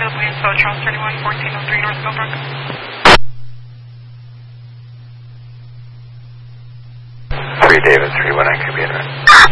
available info, Charles 31, 1403 North Millbrook. 3 David, 319, could be in